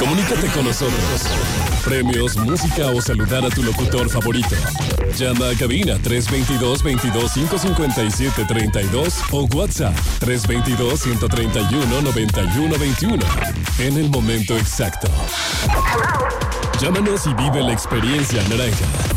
Comunícate con nosotros. Premios, música o saludar a tu locutor favorito. Llama a cabina 322-557-32 o WhatsApp 322-131-9121. En el momento exacto. Llámanos y vive la experiencia naranja.